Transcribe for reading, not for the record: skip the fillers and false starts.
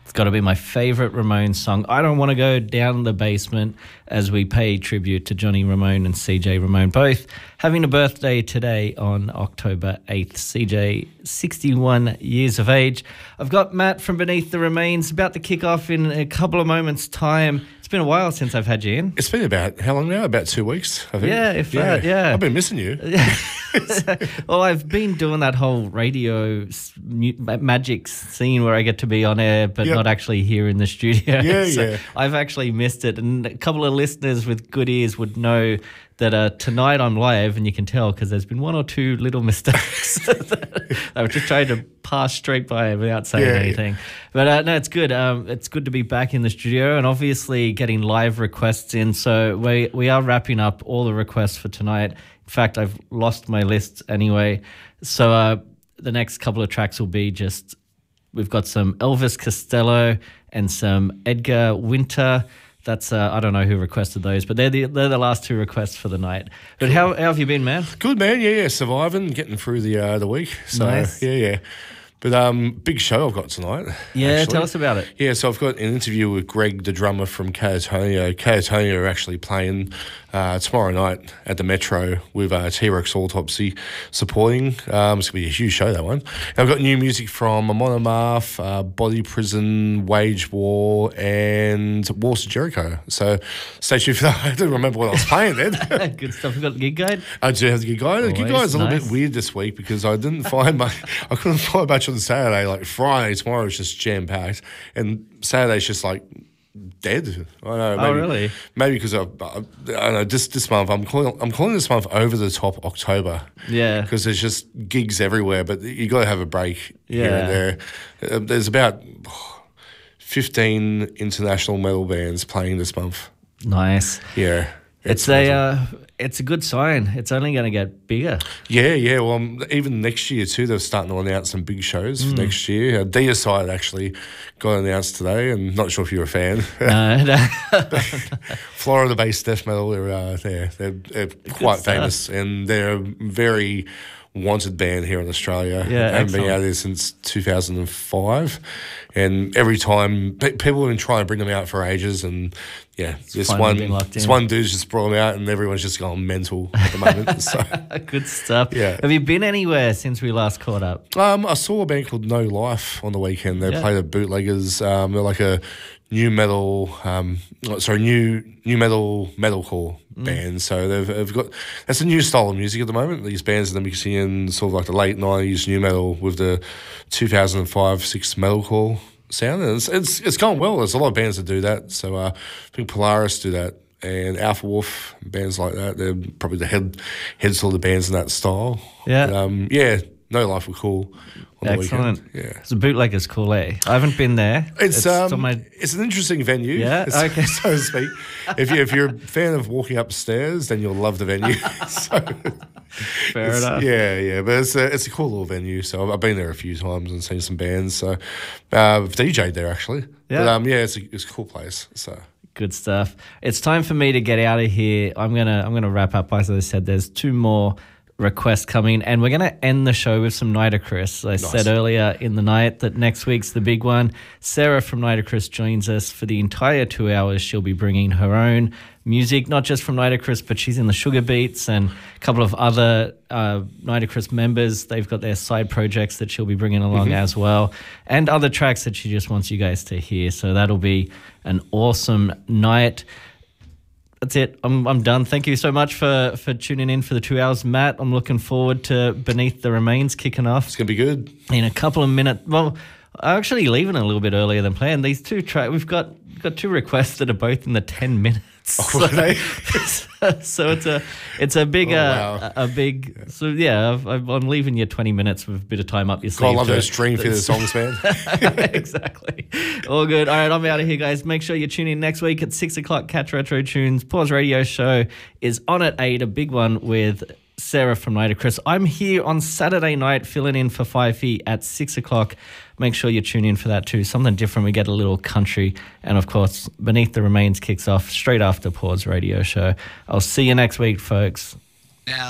It's got to be my favourite Ramones song. I Don't Want to Go Down the Basement, as we pay tribute to Johnny Ramone and CJ Ramone, both having a birthday today on October 8th. CJ, 61 years of age. I've got Matt from Beneath the Remains about to kick off in a couple of moments' time. It's been a while since I've had you in. It's been about, how long now? About 2 weeks, I think. Yeah, yeah. I've been missing you. Well, I've been doing that whole radio magic scene where I get to be on air but not actually here in the studio. Yeah. I've actually missed it. And a couple of listeners with good ears would know that tonight I'm live, and you can tell because there's been one or two little mistakes. I was just trying to pass straight by without saying anything. But no, it's good. It's good to be back in the studio and obviously getting live requests in. So we are wrapping up all the requests for tonight. In fact, I've lost my list anyway. So the next couple of tracks will be just, we've got some Elvis Costello and some Edgar Winter. That's I don't know who requested those, but they're the last two requests for the night. But how have you been, man? Good, man. Yeah, surviving, getting through the week. So nice. Yeah. But big show I've got tonight. Yeah, actually. Tell us about it. Yeah, so I've got an interview with Greg, the drummer from Catatonia. Catatonia are actually playing tomorrow night at the Metro with T-Rex Autopsy supporting. It's going to be a huge show, that one. And I've got new music from Amon Amarth, Body Prison, Wage War, and Wars of Jericho. So stay tuned for that. I don't remember what I was playing then. Good stuff. You got the gig guide? I do have the gig guide. The gig guide's a little bit weird this week because I couldn't find much on Saturday. Like Friday, tomorrow is just jam packed, and Saturday's just like dead. I don't know. Maybe, really? Maybe because I don't know. This month, I'm calling this month Over the Top October. Yeah. Because there's just gigs everywhere, but you got to have a break here and there. There's about 15 international metal bands playing this month. Nice. Yeah. It's a good sign. It's only going to get bigger. Yeah. Well, even next year too, they're starting to announce some big shows for next year. Deicide actually got announced today, and not sure if you're a fan. No. Florida-based death metal. They're quite famous, and they're a very wanted band here in Australia. Yeah, haven't been out there since 2005, and every time people have been trying to bring them out for ages, and this one dude's just brought them out, and everyone's just gone mental at the moment. So good stuff. Yeah. Have you been anywhere since we last caught up? I saw a band called No Life on the weekend. They played at Bootleggers. They're like a new metal, new metalcore band. So they've got, that's a new style of music at the moment. These bands are mixing in sort of like the late 90s new metal with the 2005-6 metalcore sound. And it's going well. There's a lot of bands that do that. So I think Polaris do that, and Alpha Wolf, bands like that. They're probably the heads of the bands in that style. Yeah. But, No Life were cool on the weekend. Yeah. So Bootleggers cool, eh? I haven't been there. It's an interesting venue. Yeah, okay. So to speak. If you're a fan of walking upstairs, then you'll love the venue. Fair enough. Yeah. But it's a cool little venue. So I've been there a few times and seen some bands. So I've DJ'd there actually. Yeah. But it's a cool place. So good stuff. It's time for me to get out of here. I'm gonna wrap up. As I said, there's two more request coming, and we're going to end the show with some Nitocris. I said earlier in the night that next week's the big one. Sarah from Nitocris joins us for the entire 2 hours. She'll be bringing her own music, not just from Nitocris, but she's in the Sugar Beats and a couple of other Nitocris members. They've got their side projects that she'll be bringing along as well, and other tracks that she just wants you guys to hear. So that'll be an awesome night. That's it. I'm done. Thank you so much for tuning in for the 2 hours, Matt. I'm looking forward to Beneath the Remains kicking off. It's going to be good. In a couple of minutes. Well, I'm actually leaving a little bit earlier than planned. These two tracks, we've got two requests that are both in the 10 minutes. Oh, really? So it's a big I'm leaving you 20 minutes with a bit of time up your sleeve. I love those dream theater songs, man. Exactly. All good. All right, I'm out of here, guys. Make sure you tune in next week at 6 o'clock. Catch Retro Tunes. Pause Radio Show is on at 8. A big one with Sarah from Nitocris. I'm here on Saturday night filling in for Fifey at 6 o'clock. Make sure you tune in for that too. Something different. We get a little country. And of course, Beneath the Remains kicks off straight after Pause Radio Show. I'll see you next week, folks. Now